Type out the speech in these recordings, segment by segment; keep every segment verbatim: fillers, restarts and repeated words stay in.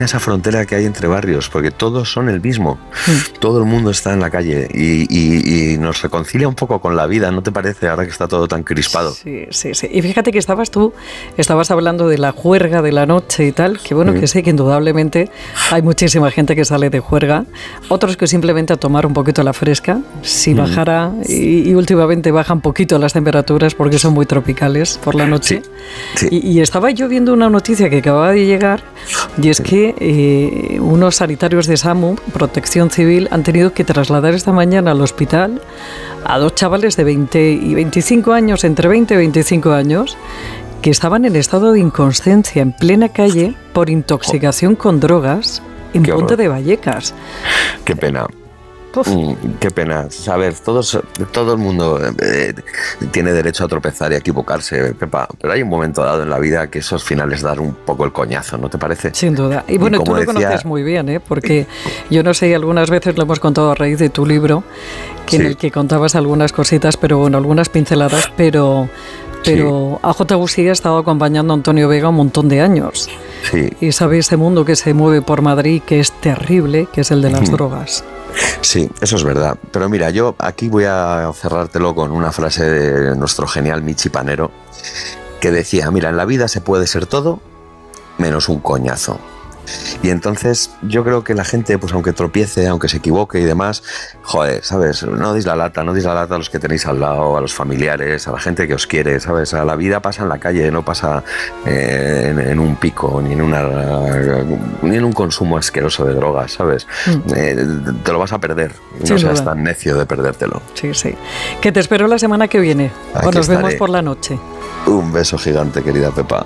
esa frontera que hay entre barrios, porque todos son el mismo, mm. todo el mundo está en la calle y, y, y nos reconcilia un poco con la vida, ¿no te parece? Ahora que está todo tan crispado. Sí, sí, sí. Y fíjate que estabas tú, estabas hablando de la juerga de la noche y tal, que bueno, mm. que sé que indudablemente hay muchísima gente que sale de juerga, otros que simplemente a tomar un poquito la fresca, si mm. bajara, y, y últimamente bajan un poquito las temperaturas porque son muy tropicales por la noche. Sí, sí. Y, y estaba yo viendo una noticia que acababa de llegar, y es que Eh, unos sanitarios de SAMU, Protección Civil, han tenido que trasladar esta mañana al hospital a dos chavales de veinte y veinticinco años, entre veinte y veinticinco años, que estaban en estado de inconsciencia en plena calle por intoxicación con drogas en Qué Ponte horror. de Vallecas. Qué pena. Mm, qué pena. A ver, todos, todo el mundo eh, tiene derecho a tropezar y a equivocarse, Pepa, pero hay un momento dado en la vida que esos finales dar un poco el coñazo, ¿no te parece? Sin duda. Y bueno, y tú lo decía, conoces muy bien, ¿eh? Porque yo no sé, algunas veces lo hemos contado a raíz de tu libro, que sí. en el que contabas algunas cositas, pero bueno, algunas pinceladas, pero... Pero sí. A J. Gusí ha estado acompañando a Antonio Vega un montón de años. Sí. Y sabe ese mundo que se mueve por Madrid, que es terrible, que es el de las mm. drogas. Sí, eso es verdad. Pero mira, yo aquí voy a cerrártelo con una frase de nuestro genial Michi Panero, que decía, mira, en la vida se puede ser todo menos un coñazo. Y entonces yo creo que la gente, pues aunque tropiece, aunque se equivoque y demás, joder, ¿sabes? No deis la lata, no deis la lata a los que tenéis al lado, a los familiares, a la gente que os quiere, ¿sabes? A la vida pasa en la calle, no pasa eh, en, en un pico, ni en una ni en un consumo asqueroso de drogas, ¿sabes? Mm. Eh, te lo vas a perder, no Sin seas duda. tan necio de perdértelo. Sí, sí. Que te espero la semana que viene, Aquí o nos estaré. vemos por la noche. Un beso gigante, querida Pepa.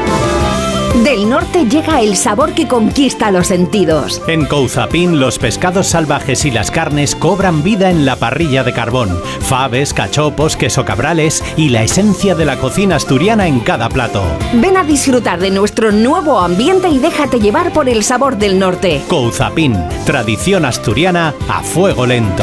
Del norte llega el sabor que conquista los sentidos. En Couzapin, los pescados salvajes y las carnes cobran vida en la parrilla de carbón. Faves, cachopos, queso cabrales y la esencia de la cocina asturiana en cada plato. Ven a disfrutar de nuestro nuevo ambiente y déjate llevar por el sabor del norte. Couzapin, tradición asturiana a fuego lento.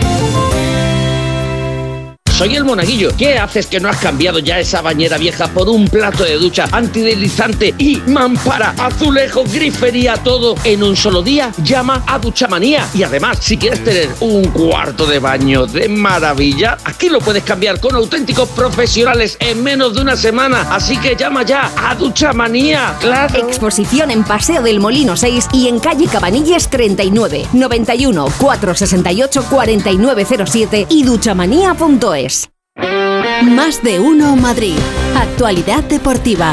Soy el Monaguillo. ¿Qué haces que no has cambiado ya esa bañera vieja por un plato de ducha antideslizante y mampara, azulejo, grifería, todo en un solo día? Llama a Duchamanía. Y además, si quieres tener un cuarto de baño de maravilla, aquí lo puedes cambiar con auténticos profesionales en menos de una semana. Así que llama ya a Duchamanía. ¡Claro! Exposición en Paseo del Molino seis y en calle Cabanilles treinta y nueve, noventa y uno, cuatrocientos sesenta y ocho, cuarenta y nueve cero siete y duchamanía punto es. Más de uno Madrid. Actualidad deportiva.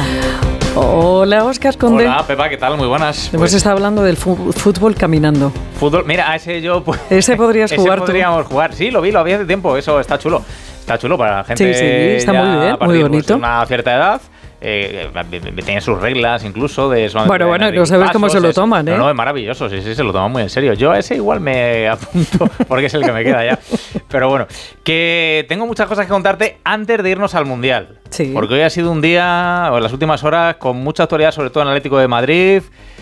Hola, Óscar Conde. Hola, Pepa, ¿qué tal? Muy buenas. Hemos pues, estado hablando del fu- fútbol caminando. Fútbol, mira, a ese yo... Pues, ese podrías ese jugar podríamos tú. jugar. Sí, lo vi, lo vi hace tiempo. Eso está chulo. Está chulo para la gente. Sí, sí, está ya muy bien, a partir, muy bonito. Pues, una cierta edad. Eh, tiene sus reglas incluso de eso. Bueno, de, bueno, de no sabes pasos, cómo se lo es, toman, ¿eh? No, no, es maravilloso, sí, sí, se lo toman muy en serio. Yo a ese igual me apunto porque es el que me queda ya. Pero bueno, que tengo muchas cosas que contarte antes de irnos al Mundial. Sí. Porque hoy ha sido un día, o en las últimas horas, con mucha actualidad, sobre todo en Atlético de Madrid,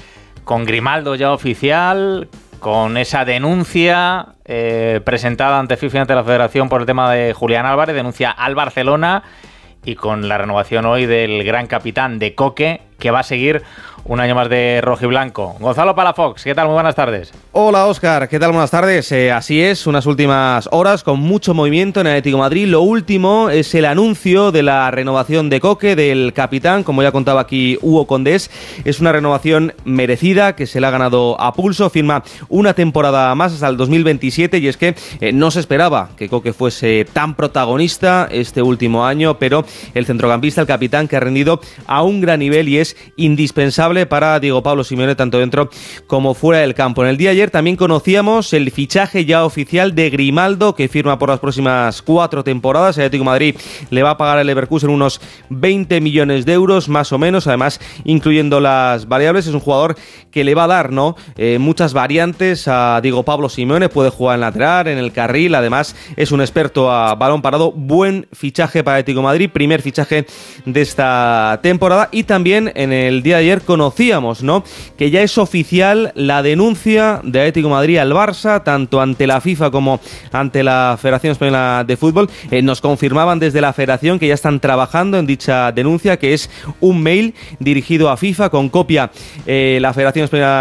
con Grimaldo ya oficial, con esa denuncia eh, presentada ante FIFA y ante la Federación por el tema de Julián Álvarez, denuncia al Barcelona, y con la renovación hoy del gran capitán de Coque, que va a seguir un año más de rojiblanco. Gonzalo Palafox, ¿qué tal? Muy buenas tardes. Hola, Óscar, ¿qué tal? Buenas tardes. Eh, así es, unas últimas horas con mucho movimiento en Atlético de Madrid. Lo último es el anuncio de la renovación de Coque, del capitán, como ya contaba aquí Hugo Condés. Es una renovación merecida, que se le ha ganado a pulso. Firma una temporada más hasta el dos mil veintisiete, y es que eh, no se esperaba que Coque fuese tan protagonista este último año, pero el centrocampista, el capitán, que ha rendido a un gran nivel y es indispensable para Diego Pablo Simeone tanto dentro como fuera del campo. En el día de ayer también conocíamos el fichaje ya oficial de Grimaldo, que firma por las próximas cuatro temporadas. El Atlético de Madrid le va a pagar al Leverkusen unos veinte millones de euros más o menos, además incluyendo las variables. Es un jugador que le va a dar, ¿no? Eh, muchas variantes a Diego Pablo Simeone. Puede jugar en lateral, en el carril, además es un experto a balón parado. Buen fichaje para Atlético de Madrid, primer fichaje de esta temporada. Y también en el día de ayer conocíamos, ¿no?, que ya es oficial la denuncia de Atlético de Madrid al Barça, tanto ante la FIFA como ante la Federación Española de Fútbol. Eh, nos confirmaban desde la Federación que ya están trabajando en dicha denuncia, que es un mail dirigido a FIFA con copia eh, la Federación Española